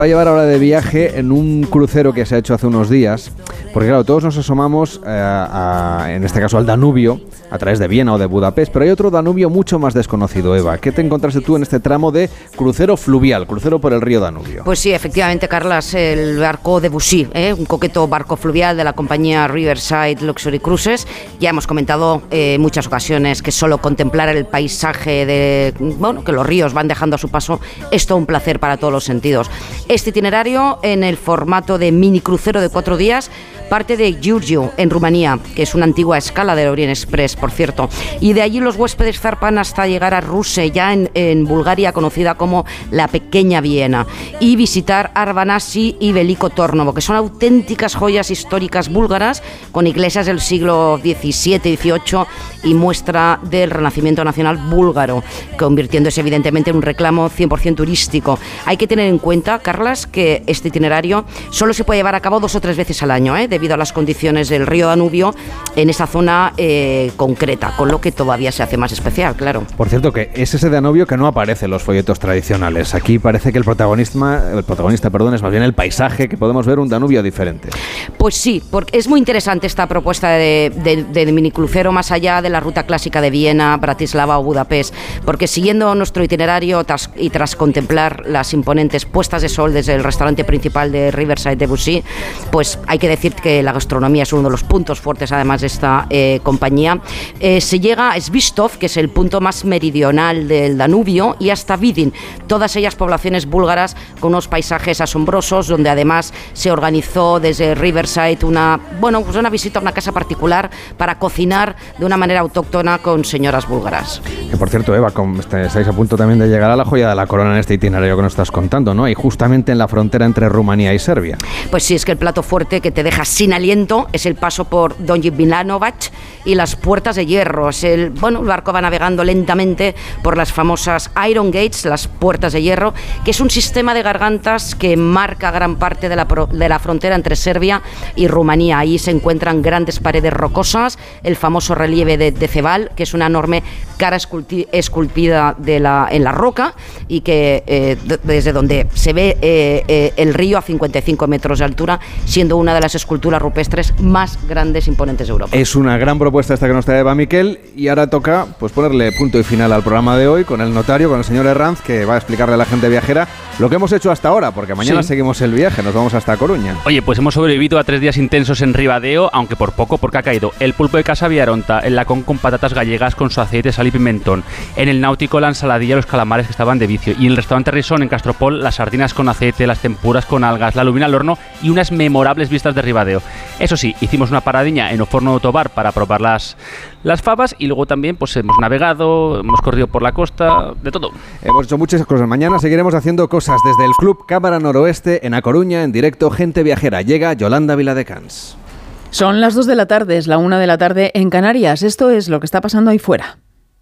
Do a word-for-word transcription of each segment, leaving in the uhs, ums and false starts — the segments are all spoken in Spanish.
Va a llevar ahora de viaje en un crucero que se ha hecho hace unos días, porque claro, todos nos asomamos eh, a, en este caso al Danubio, a través de Viena o de Budapest, pero hay otro Danubio mucho más desconocido, Eva. ¿Qué te encontraste tú en este tramo de crucero fluvial, crucero por el río Danubio? Pues sí, efectivamente, Carlas, el barco Debussy, ¿eh? un coqueto barco fluvial de la compañía Riverside Luxury Cruises. Ya hemos comentado en eh, muchas ocasiones que solo contemplar el paisaje de, bueno, que los ríos van dejando a su paso es todo un placer para todos los sentidos. Este itinerario, en el formato de mini crucero de cuatro días, parte de Giurgiu, en Rumanía, que es una antigua escala del Orient Express, por cierto, y de allí los huéspedes zarpan hasta llegar a Ruse, ya en, en Bulgaria, conocida como la Pequeña Viena, y visitar Arvanasi y Veliko Tornovo, que son auténticas joyas históricas búlgaras, con iglesias del siglo diecisiete dieciocho y muestra del Renacimiento Nacional búlgaro, convirtiéndose evidentemente en un reclamo cien por ciento turístico. Hay que tener en cuenta, Carlas, que este itinerario solo se puede llevar a cabo dos o tres veces al año, ¿eh? debido a las condiciones del río Danubio en esa zona eh, concreta, con lo que todavía se hace más especial, claro. Por cierto, que es ese Danubio que no aparece en los folletos tradicionales. Aquí parece que el protagonista, el protagonista, perdón, es más bien el paisaje, que podemos ver un Danubio diferente. Pues sí, porque es muy interesante esta propuesta de, de, de minicrucero más allá de la ruta clásica de Viena, Bratislava o Budapest, porque siguiendo nuestro itinerario tras, y tras contemplar las imponentes puestas de sol desde el restaurante principal de Riverside Debussy, pues hay que decir que la gastronomía es uno de los puntos fuertes además de esta eh, compañía. Eh, se llega a Svistov, que es el punto más meridional del Danubio, y hasta Vidin, todas ellas poblaciones búlgaras con unos paisajes asombrosos, donde además se organizó desde Riverside una, bueno, pues una visita a una casa particular para cocinar de una manera autóctona con señoras búlgaras. Que por cierto, Eva, estáis a punto también de llegar a la joya de la corona en este itinerario que nos estás contando, ¿no? Y justamente en la frontera entre Rumanía y Serbia. Pues sí, es que el plato fuerte que te deja sin aliento es el paso por Donji Milanovac y las puertas de hierro. Es el, bueno, el barco va navegando lentamente por las famosas Iron Gates, las puertas de hierro, que es un sistema de gargantas que marca gran parte de la, de la frontera entre Serbia y Rumanía. Ahí se encuentran grandes paredes rocosas, el famoso relieve de Deceval, que es una enorme cara esculti, esculpida de la, en la roca y que eh, desde donde se ve eh, eh, el río a cincuenta y cinco metros de altura, siendo una de las esculturas rupestres más grandes e imponentes de Europa. Es una gran propuesta esta que nos trae Eva Miquel, y ahora toca pues ponerle punto y final al programa de hoy con el notario, con el señor Herranz, que va a explicarle a la gente viajera lo que hemos hecho hasta ahora, porque mañana sí. seguimos el viaje, nos vamos hasta Coruña. Oye, pues hemos sobrevivido a tres días intensos en Ribadeo, aunque por poco, porque ha caído el pulpo de Casa Villaronta, el lacón con patatas gallegas con su aceite, sal y pimentón, en el náutico la ensaladilla, los calamares que estaban de vicio, y en el restaurante Risón en Castropol las sardinas con aceite, las tempuras con algas, la lubina al horno y unas memorables vistas de Ribadeo. Eso sí, hicimos una paradiña en Oforno de Tobar para probar las, las fabas, y luego también pues hemos navegado, hemos corrido por la costa, de todo. Hemos hecho muchas cosas. Mañana seguiremos haciendo cosas desde el Club Cámara Noroeste en A Coruña, en directo Gente Viajera. Llega Yolanda Viladecans. Son las dos de la tarde, es la una de la tarde en Canarias. Esto es lo que está pasando ahí fuera.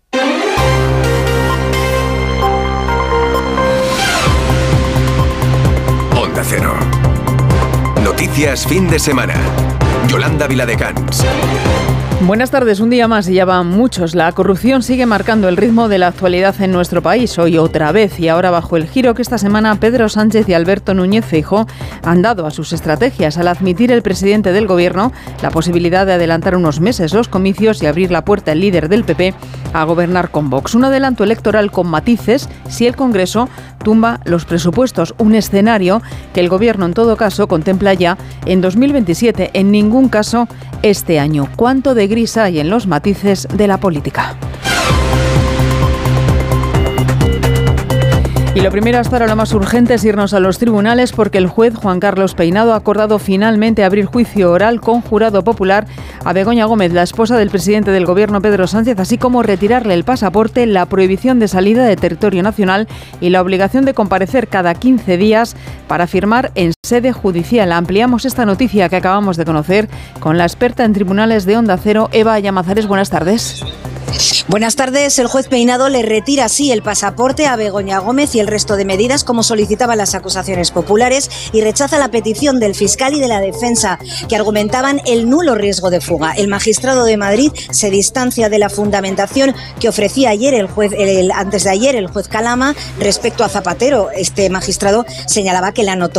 Onda Cero. Noticias fin de semana. Yolanda Viladecans. Buenas tardes, un día más y ya van muchos. La corrupción sigue marcando el ritmo de la actualidad en nuestro país, hoy otra vez, y ahora bajo el giro que esta semana Pedro Sánchez y Alberto Núñez Feijóo han dado a sus estrategias al admitir el presidente del gobierno la posibilidad de adelantar unos meses los comicios y abrir la puerta al líder del P P a gobernar con Vox. Un adelanto electoral con matices si el Congreso tumba los presupuestos, un escenario que el gobierno en todo caso contempla ya en dos mil veintisiete, en ningún caso este año. ¿Cuánto de gris hay en los matices de la política? Y lo primero hasta ahora, lo más urgente es irnos a los tribunales, porque el juez Juan Carlos Peinado ha acordado finalmente abrir juicio oral con jurado popular a Begoña Gómez, la esposa del presidente del gobierno Pedro Sánchez, así como retirarle el pasaporte, la prohibición de salida de territorio nacional y la obligación de comparecer cada quince días para firmar en sede judicial. Ampliamos esta noticia que acabamos de conocer con la experta en tribunales de Onda Cero, Eva Llamazares. Buenas tardes. Buenas tardes. El juez Peinado le retira así el pasaporte a Begoña Gómez y el resto de medidas como solicitaban las acusaciones populares y rechaza la petición del fiscal y de la defensa que argumentaban el nulo riesgo de fuga. El magistrado de Madrid se distancia de la fundamentación que ofrecía ayer el juez, el, antes de ayer el juez Calama respecto a Zapatero. Este magistrado señalaba que la notoriedad